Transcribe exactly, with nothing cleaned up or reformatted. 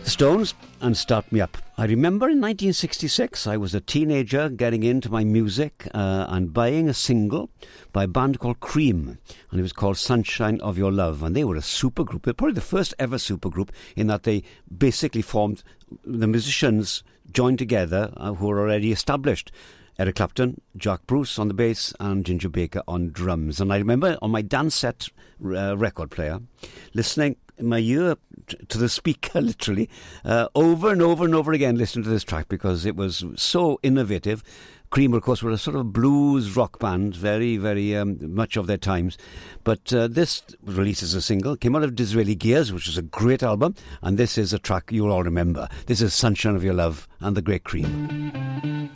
Stones and Start Me Up. I remember in nineteen sixty-six, I was a teenager getting into my music uh, and buying a single by a band called Cream, and it was called Sunshine of Your Love, and they were a supergroup. They were probably the first ever supergroup in that they basically formed, the musicians joined together uh, who were already established. Eric Clapton, Jack Bruce on the bass, and Ginger Baker on drums. And I remember on my dance set uh, record player, listening in my ear to the speaker, literally, uh, over and over and over again, listening to this track because it was so innovative. Cream, of course, were a sort of blues rock band, very, very um, much of their times. But uh, this was released as a single, came out of Disraeli Gears, which is a great album, and this is a track you'll all remember. This is Sunshine of Your Love and the great Cream.